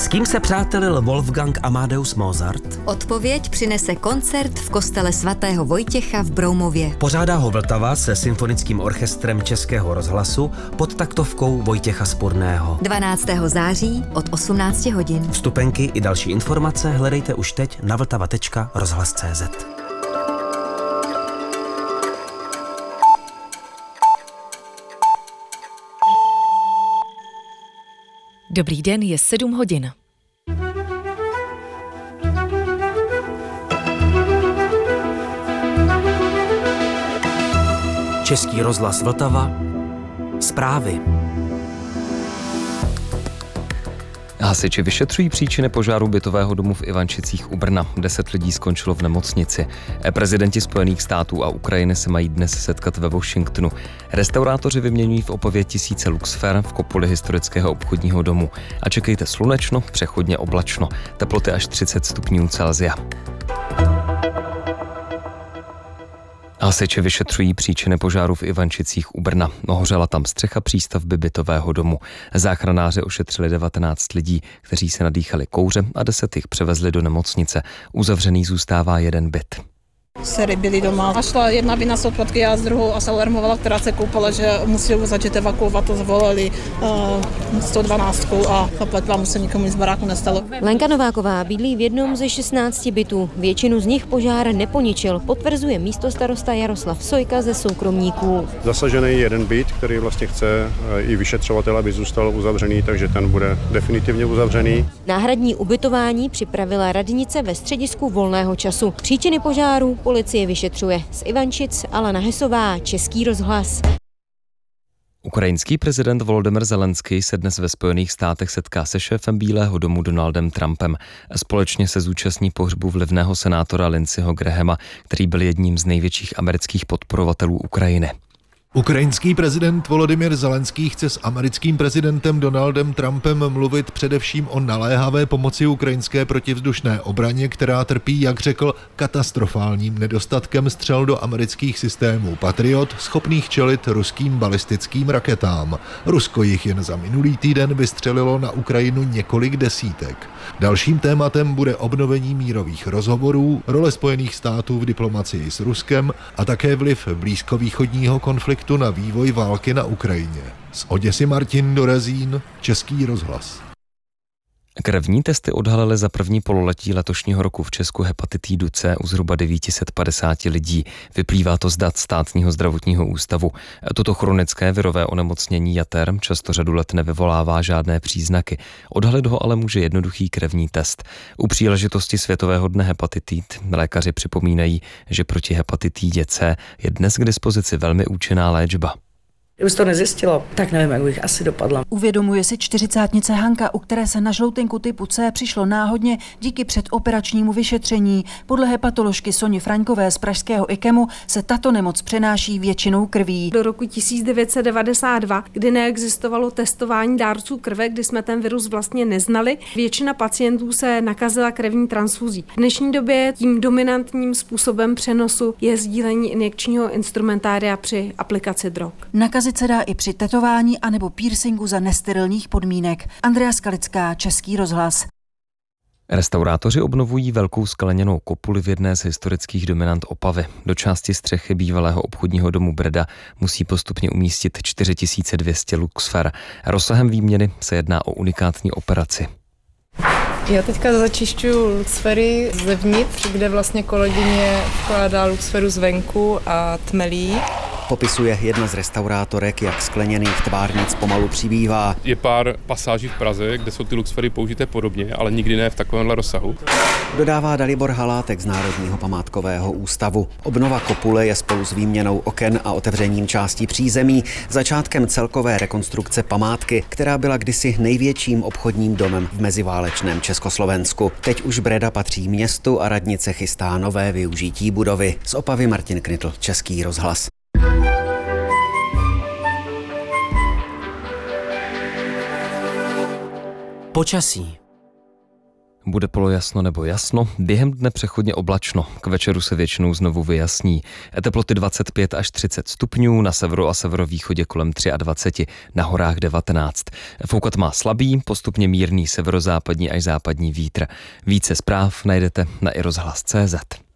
S kým se přátelil Wolfgang Amadeus Mozart? Odpověď přinese koncert v kostele svatého Vojtěcha v Broumově. Pořádá ho Vltava se symfonickým orchestrem Českého rozhlasu pod taktovkou Vojtěcha Spurného. 12. září od 18 hodin. Vstupenky i další informace hledejte už teď na vltava.rozhlas.cz. Dobrý den, je 7 hodin. Český rozhlas Vltava. Zprávy. Hasiči vyšetřují příčiny požáru bytového domu v Ivančicích u Brna. 10 lidí skončilo v nemocnici. Prezidenti Spojených států a Ukrajiny se mají dnes setkat ve Washingtonu. Restaurátoři vyměňují v Opavě tisíce luxfer v kopuli historického obchodního domu. A čekejte slunečno, přechodně oblačno. Teploty až 30 stupňů Celsia. Hasiči vyšetřují příčiny požáru v Ivančicích u Brna. Hořela tam střecha přístavby bytového domu. Záchranáři ošetřili 19 lidí, kteří se nadýchali kouře a 10 jich převezli do nemocnice. Uzavřený zůstává jeden byt. Dcery byly doma a šla jedna vina z odpadky a z druhou a se alarmovala, která se koupala, že musí začít evakuovat, to zvolali 112 a zapletla mu se nikomu z baráku nestalo. Lenka Nováková bydlí v jednom ze 16 bytů. Většinu z nich požár neponičil, potvrzuje místostarosta Jaroslav Sojka ze soukromníků. Zasažený jeden byt, který vlastně chce i vyšetřovatel, aby zůstal uzavřený, takže ten bude definitivně uzavřený. Náhradní ubytování připravila radnice ve středisku volného času. Příčiny požáru policie vyšetřuje. Z Ivančic Alena Hesová, Český rozhlas. Ukrajinský prezident Volodymyr Zelenský se dnes ve Spojených státech setká se šéfem Bílého domu Donaldem Trumpem. Společně se zúčastní pohřbu vlivného senátora Lindseyho Grahama, který byl jedním z největších amerických podporovatelů Ukrajiny. Ukrajinský prezident Volodymyr Zelenský chce s americkým prezidentem Donaldem Trumpem mluvit především o naléhavé pomoci ukrajinské protivzdušné obraně, která trpí, jak řekl, katastrofálním nedostatkem střel do amerických systémů Patriot, schopných čelit ruským balistickým raketám. Rusko jich jen za minulý týden vystřelilo na Ukrajinu několik desítek. Dalším tématem bude obnovení mírových rozhovorů, role Spojených států v diplomacii s Ruskem a také vliv blízkovýchodního konfliktu na vývoj války na Ukrajině. Z Oděsy Martin Dorezín, Český rozhlas. Krevní testy odhalily za první pololetí letošního roku v Česku hepatitidu C u zhruba 950 lidí. Vyplývá to z dat Státního zdravotního ústavu. Toto chronické virové onemocnění jater často řadu let nevyvolává žádné příznaky. Odhalit ho ale může jednoduchý krevní test. U příležitosti Světového dne hepatitit lékaři připomínají, že proti hepatitidě C je dnes k dispozici velmi účinná léčba. Kdyby to nezjistilo, tak nevím, jak bych asi dopadla. Uvědomuje si 40nice Hanka, u které se na žloutinku typu C přišlo náhodně díky předoperačnímu vyšetření. Podle hepatoložky Soni Fraňkové z pražského IKEMu se tato nemoc přenáší většinou krví. Do roku 1992, kdy neexistovalo testování dárců krve, kdy jsme ten virus vlastně neznali, většina pacientů se nakazila krevní transfuzí. V dnešní době tím dominantním způsobem přenosu je sdílení injekčního instrumentária při aplikaci drog. Nakazit se dá i při tetování anebo piercingu za nesterilních podmínek. Andrea Skalická, Český rozhlas. Restaurátoři obnovují velkou skleněnou kopuli v jedné z historických dominant Opavy. Do části střechy bývalého obchodního domu Brda musí postupně umístit 4200 luxfer. Rozsahem výměny se jedná o unikátní operaci. Já teďka začišťuju luxfery zevnitř, kde vlastně kolegyně vkládá luxferu zvenku a tmelí. Popisuje jedna z restaurátorek, jak skleněných tvárnic pomalu přibývá. Je pár pasáží v Praze, kde jsou ty luxfery použité podobně, ale nikdy ne v takovémhle rozsahu. Dodává Dalibor Halátek z Národního památkového ústavu. Obnova kopule je spolu s výměnou oken a otevřením částí přízemí začátkem celkové rekonstrukce památky, která byla kdysi největším obchodním domem v meziválečném Československu. Teď už Breda patří městu a radnice chystá nové využití budovy. Z Opavy Martin Knitl, Český rozhlas. Počasí. Bude polojasno nebo jasno, během dne přechodně oblačno, k večeru se většinou znovu vyjasní. Teploty 25 až 30 stupňů, na severu a severovýchodě kolem 23, na horách 19. Foukat má slabý, postupně mírný severozápadní až západní vítr. Více zpráv najdete na iRozhlas.cz.